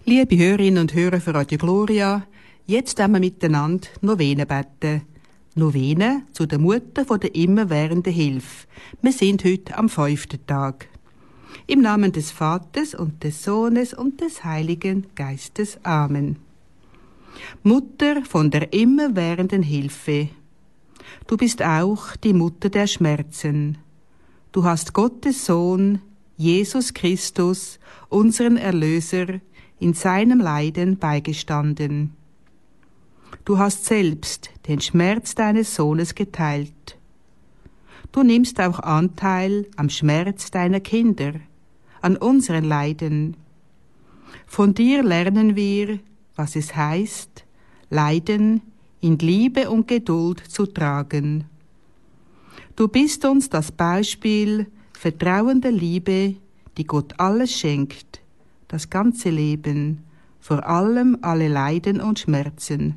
Liebe Hörerinnen und Hörer für Radio Gloria, jetzt wollen wir miteinander Novene beten. Novene zu der Mutter von der immerwährenden Hilfe. Wir sind heute am 5. Tag. Im Namen des Vaters und des Sohnes und des Heiligen Geistes. Amen. Mutter von der immerwährenden Hilfe. Du bist auch die Mutter der Schmerzen. Du hast Gottes Sohn, Jesus Christus, unseren Erlöser, in seinem Leiden beigestanden. Du hast selbst den Schmerz deines Sohnes geteilt. Du nimmst auch Anteil am Schmerz deiner Kinder, an unseren Leiden. Von dir lernen wir, was es heißt, Leiden in Liebe und Geduld zu tragen. Du bist uns das Beispiel vertrauender Liebe, die Gott alles schenkt, das ganze Leben, vor allem alle Leiden und Schmerzen.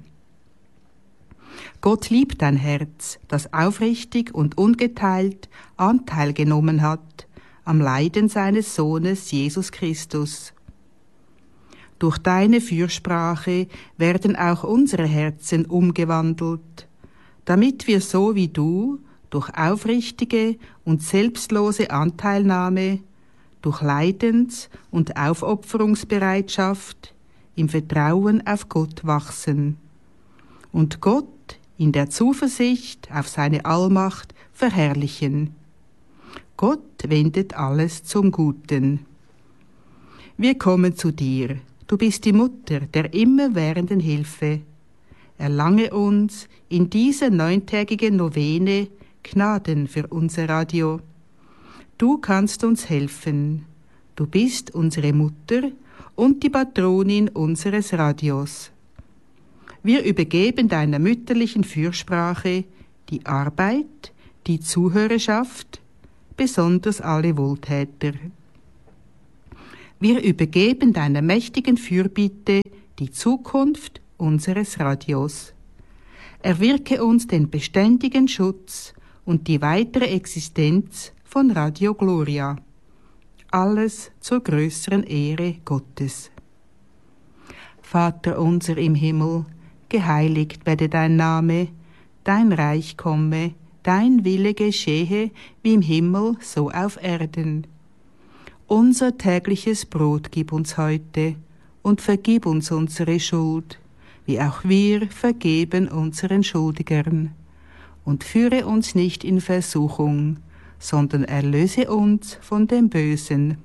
Gott liebt dein Herz, das aufrichtig und ungeteilt Anteil genommen hat am Leiden seines Sohnes Jesus Christus. Durch deine Fürsprache werden auch unsere Herzen umgewandelt, damit wir so wie du durch aufrichtige und selbstlose Anteilnahme, durch Leidens- und Aufopferungsbereitschaft im Vertrauen auf Gott wachsen und Gott in der Zuversicht auf seine Allmacht verherrlichen. Gott wendet alles zum Guten. Wir kommen zu dir. Du bist die Mutter der immerwährenden Hilfe. Erlange uns in dieser 9-tägigen Novene Gnaden für unser Radio. Du kannst uns helfen. Du bist unsere Mutter und die Patronin unseres Radios. Wir übergeben deiner mütterlichen Fürsprache die Arbeit, die Zuhörerschaft, besonders alle Wohltäter. Wir übergeben deiner mächtigen Fürbitte die Zukunft unseres Radios. Erwirke uns den beständigen Schutz und die weitere Existenz von Radio Gloria. Alles zur größeren Ehre Gottes. Vater unser im Himmel, geheiligt werde dein Name, dein Reich komme, dein Wille geschehe, wie im Himmel, so auf Erden. Unser tägliches Brot gib uns heute und vergib uns unsere Schuld, wie auch wir vergeben unseren Schuldigern. Und führe uns nicht in Versuchung, sondern erlöse uns von dem Bösen.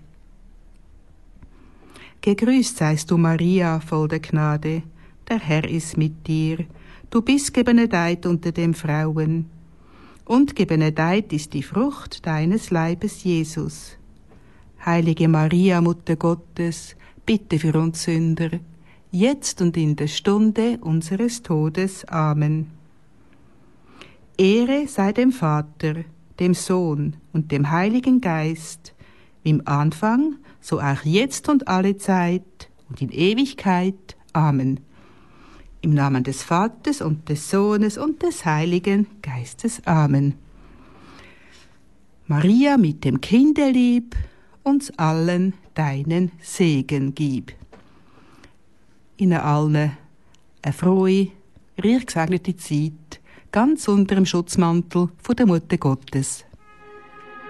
Gegrüßt seist du, Maria, voll der Gnade, der Herr ist mit dir. Du bist gebenedeit unter den Frauen, und gebenedeit ist die Frucht deines Leibes, Jesus. Heilige Maria, Mutter Gottes, bitte für uns Sünder, jetzt und in der Stunde unseres Todes. Amen. Ehre sei dem Vater, dem Sohn und dem Heiligen Geist, wie im Anfang, so auch jetzt und alle Zeit und in Ewigkeit. Amen. Im Namen des Vaters und des Sohnes und des Heiligen Geistes. Amen. Maria mit dem Kinderlieb, uns allen deinen Segen gib. Ihnen allen eine frohe, reich gesegnete Zeit, ganz unter dem Schutzmantel von der Mutter Gottes.